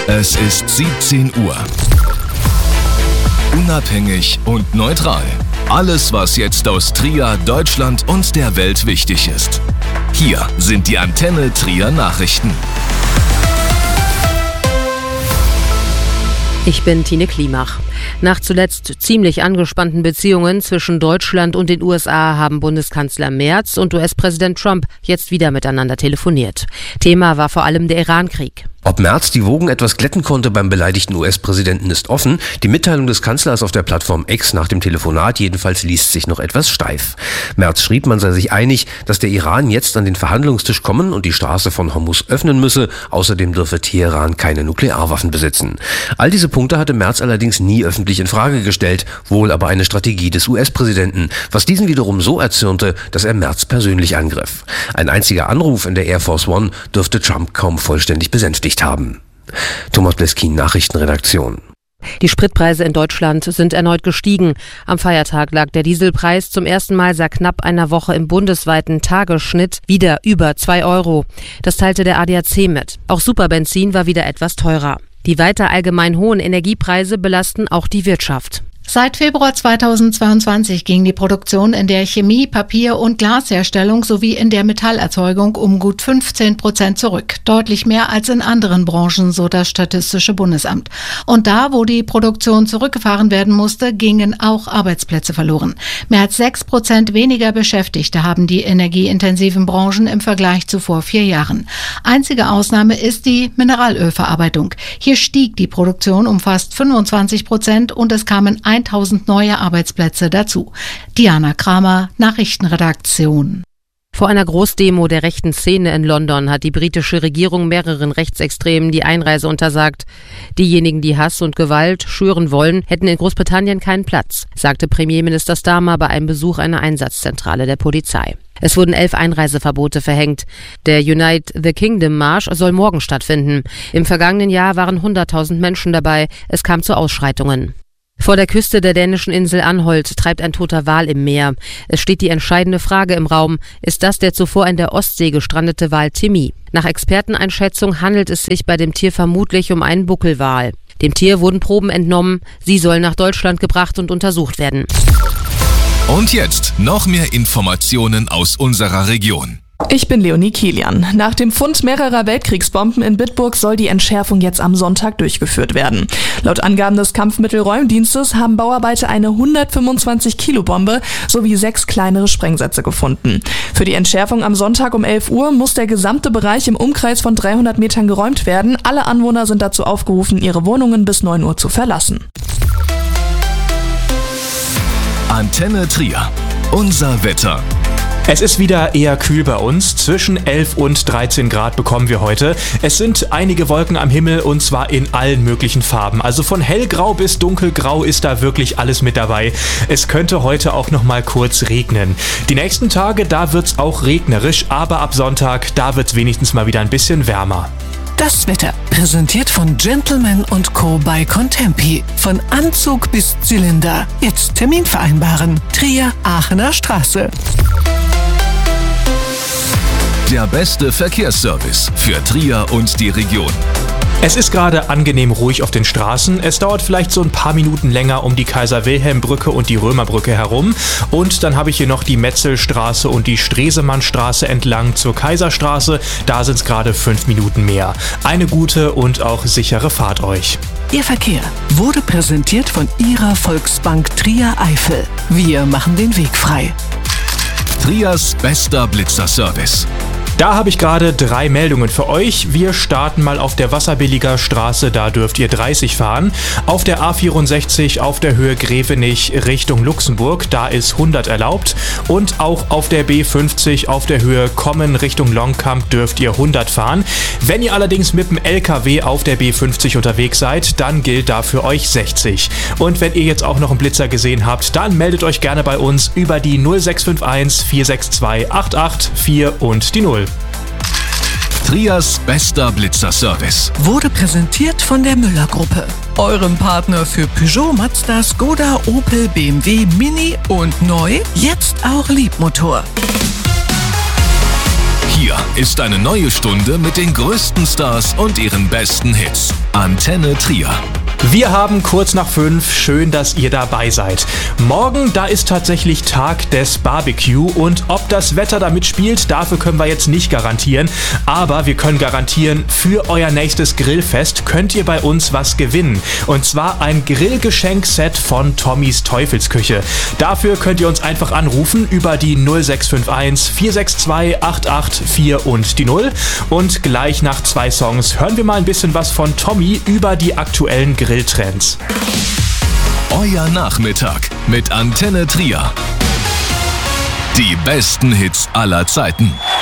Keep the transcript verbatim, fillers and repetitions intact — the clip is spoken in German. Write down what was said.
Es ist siebzehn Uhr. Unabhängig und neutral. Alles, was jetzt aus Trier, Deutschland und der Welt wichtig ist. Hier sind die Antenne Trier Nachrichten. Ich bin Tine Klimach. Nach zuletzt ziemlich angespannten Beziehungen zwischen Deutschland und den U S A haben Bundeskanzler Merz und U S-Präsident Trump jetzt wieder miteinander telefoniert. Thema war vor allem der Iran-Krieg. Ob Merz die Wogen etwas glätten konnte beim beleidigten U S-Präsidenten ist offen. Die Mitteilung des Kanzlers auf der Plattform X nach dem Telefonat jedenfalls liest sich noch etwas steif. Merz schrieb, man sei sich einig, dass der Iran jetzt an den Verhandlungstisch kommen und die Straße von Hormuz öffnen müsse. Außerdem dürfe Teheran keine Nuklearwaffen besitzen. All diese Punkte hatte Merz allerdings nie öffentlich in Frage gestellt, wohl aber eine Strategie des U S-Präsidenten, was diesen wiederum so erzürnte, dass er Merz persönlich angriff. Ein einziger Anruf in der Air Force One dürfte Trump kaum vollständig besänftigt haben. Thomas Bleskin, Nachrichtenredaktion. Die Spritpreise in Deutschland sind erneut gestiegen. Am Feiertag lag der Dieselpreis zum ersten Mal seit knapp einer Woche im bundesweiten Tagesschnitt wieder über zwei Euro. Das teilte der A D A C mit. Auch Superbenzin war wieder etwas teurer. Die weiter allgemein hohen Energiepreise belasten auch die Wirtschaft. Seit Februar zweitausendzweiundzwanzig ging die Produktion in der Chemie-, Papier- und Glasherstellung sowie in der Metallerzeugung um gut fünfzehn Prozent zurück. Deutlich mehr als in anderen Branchen, so das Statistische Bundesamt. Und da, wo die Produktion zurückgefahren werden musste, gingen auch Arbeitsplätze verloren. Mehr als sechs Prozent weniger Beschäftigte haben die energieintensiven Branchen im Vergleich zu vor vier Jahren. Einzige Ausnahme ist die Mineralölverarbeitung. Hier stieg die Produktion um fast fünfundzwanzig Prozent und es kamen tausend neue Arbeitsplätze dazu. Diana Kramer, Nachrichtenredaktion. Vor einer Großdemo der rechten Szene in London hat die britische Regierung mehreren Rechtsextremen die Einreise untersagt. Diejenigen, die Hass und Gewalt schüren wollen, hätten in Großbritannien keinen Platz, sagte Premierminister Starmer bei einem Besuch einer Einsatzzentrale der Polizei. Es wurden elf Einreiseverbote verhängt. Der Unite the Kingdom Marsch soll morgen stattfinden. Im vergangenen Jahr waren hunderttausend Menschen dabei. Es kam zu Ausschreitungen. Vor der Küste der dänischen Insel Anholt treibt ein toter Wal im Meer. Es steht die entscheidende Frage im Raum: Ist das der zuvor in der Ostsee gestrandete Wal Timmy? Nach Experteneinschätzung handelt es sich bei dem Tier vermutlich um einen Buckelwal. Dem Tier wurden Proben entnommen. Sie sollen nach Deutschland gebracht und untersucht werden. Und jetzt noch mehr Informationen aus unserer Region. Ich bin Leonie Kilian. Nach dem Fund mehrerer Weltkriegsbomben in Bitburg soll die Entschärfung jetzt am Sonntag durchgeführt werden. Laut Angaben des Kampfmittelräumdienstes haben Bauarbeiter eine hundertfünfundzwanzig Kilo Bombe sowie sechs kleinere Sprengsätze gefunden. Für die Entschärfung am Sonntag um elf Uhr muss der gesamte Bereich im Umkreis von dreihundert Metern geräumt werden. Alle Anwohner sind dazu aufgerufen, ihre Wohnungen bis neun Uhr zu verlassen. Antenne Trier. Unser Wetter. Es ist wieder eher kühl bei uns. Zwischen elf und dreizehn Grad bekommen wir heute. Es sind einige Wolken am Himmel und zwar in allen möglichen Farben. Also von hellgrau bis dunkelgrau ist da wirklich alles mit dabei. Es könnte heute auch noch mal kurz regnen. Die nächsten Tage, da wird's auch regnerisch, aber ab Sonntag, da wird's wenigstens mal wieder ein bisschen wärmer. Das Wetter, präsentiert von Gentleman und Co. bei Contempi. Von Anzug bis Zylinder. Jetzt Termin vereinbaren. Trier, Aachener Straße. Der beste Verkehrsservice für Trier und die Region. Es ist gerade angenehm ruhig auf den Straßen. Es dauert vielleicht so ein paar Minuten länger um die Kaiser-Wilhelm-Brücke und die Römerbrücke herum. Und dann habe ich hier noch die Metzelstraße und die Stresemannstraße entlang zur Kaiserstraße. Da sind es gerade fünf Minuten mehr. Eine gute und auch sichere Fahrt euch. Ihr Verkehr wurde präsentiert von Ihrer Volksbank Trier Eifel. Wir machen den Weg frei. Triers bester Blitzerservice. Da habe ich gerade drei Meldungen für euch. Wir starten mal auf der Wasserbilliger Straße, da dürft ihr dreißig fahren. Auf der A vierundsechzig auf der Höhe Grevenich Richtung Luxemburg, da ist hundert erlaubt. Und auch auf der B fünfzig auf der Höhe Kommen Richtung Longkamp dürft ihr hundert fahren. Wenn ihr allerdings mit dem L K W auf der B fünfzig unterwegs seid, dann gilt da für euch sechzig. Und wenn ihr jetzt auch noch einen Blitzer gesehen habt, dann meldet euch gerne bei uns über die null sechs fünf eins vier sechs zwei acht acht vier und die null. Triers bester Blitzerservice wurde präsentiert von der Müller-Gruppe, eurem Partner für Peugeot, Mazda, Skoda, Opel, B M W, Mini und neu, jetzt auch Liebmotor. Hier ist eine neue Stunde mit den größten Stars und ihren besten Hits. Antenne Trier. Wir haben kurz nach fünf. Schön, dass ihr dabei seid. Morgen, da ist tatsächlich Tag des Barbecue und ob das Wetter da mitspielt, dafür können wir jetzt nicht garantieren. Aber wir können garantieren, für euer nächstes Grillfest könnt ihr bei uns was gewinnen. Und zwar ein Grillgeschenkset von Tommys Teufelsküche. Dafür könnt ihr uns einfach anrufen über die null sechs fünf eins vier sechs zwei acht acht vier und die null. Und gleich nach zwei Songs hören wir mal ein bisschen was von Tommy über die aktuellen Grilltrends. Euer Nachmittag mit Antenne Trier. Die besten Hits aller Zeiten.